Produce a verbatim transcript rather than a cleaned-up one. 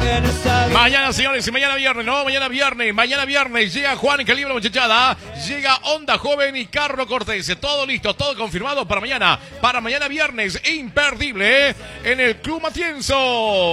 Mañana, señores, y mañana viernes, no, mañana viernes, mañana viernes llega Juan Calibre Muchachada, llega Onda Joven y Carlos Cortés. Todo listo, todo confirmado para mañana, para mañana viernes, imperdible, ¿eh? En el Club Matienzo.